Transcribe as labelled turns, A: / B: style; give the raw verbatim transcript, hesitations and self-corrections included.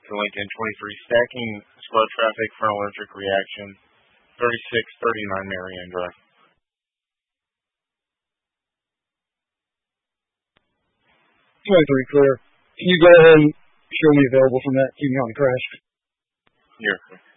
A: to Lincoln, twenty-three, stacking slow traffic for an allergic reaction, thirty-six thirty-nine Marianne Drive.
B: twenty-three, clear. Can you go ahead and show me available from that? Keep me on the crash.
A: Here.